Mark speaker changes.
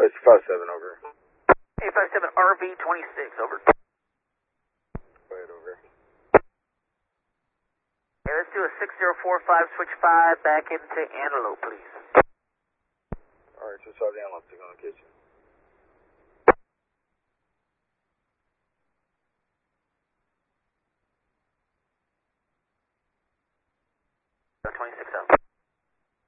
Speaker 1: 857, over.
Speaker 2: 857 RV26, over.
Speaker 1: Right, over.
Speaker 2: Okay, let's do a 6045, switch 5, back into Antelope, please.
Speaker 1: Alright, just saw the Antelope, take on location.